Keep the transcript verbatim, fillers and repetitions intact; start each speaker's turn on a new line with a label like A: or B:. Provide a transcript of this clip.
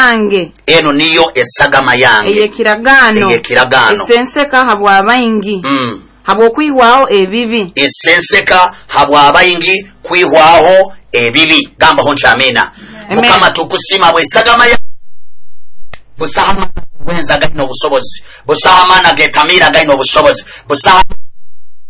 A: yange
B: eno niyo essagama yange
A: eye kiragano
B: eye kiragano
A: essenseka habwa abayingi
B: mm.
A: habwa kwihwaho ebibi
B: essenseka habwa abayingi kwihwaho ebibi gamba honchi amina mukama tukusima bwe essagama ya busahama wenza gaino obusobozi busahamana getamira gaino obusobozi busaha